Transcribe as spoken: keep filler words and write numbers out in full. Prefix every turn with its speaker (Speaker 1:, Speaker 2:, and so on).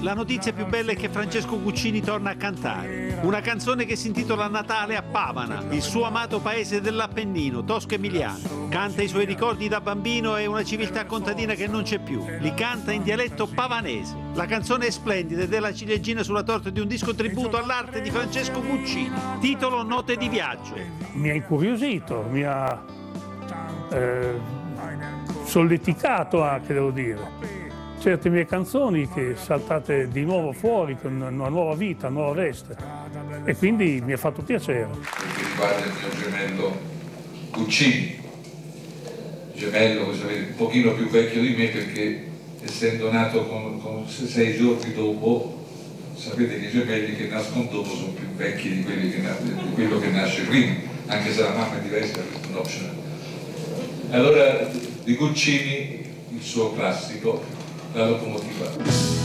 Speaker 1: La notizia più bella è che Francesco Guccini torna a cantare. Una canzone che si intitola Natale a Pavana, il suo amato paese dell'Appennino, tosco-emiliano. Canta i suoi ricordi da bambino e una civiltà contadina che non c'è più. Li canta in dialetto pavanese. La canzone è splendida ed è la ciliegina sulla torta di un disco tributo all'arte di Francesco Guccini. Titolo Note di viaggio.
Speaker 2: Mi ha incuriosito, mi ha eh, solleticato anche, devo dire. Certe mie canzoni che saltate di nuovo fuori con una nuova vita, una nuova veste, e quindi mi ha fatto piacere.
Speaker 3: Perché riguarda il mio gemello Guccini, gemello, come sapete, un pochino più vecchio di me, perché essendo nato con, con sei giorni dopo, sapete che i gemelli che nascono dopo sono più vecchi di, quelli che, di quello che nasce prima, anche se la mamma è diversa, no. Allora, di Guccini, il suo classico, La locomotiva.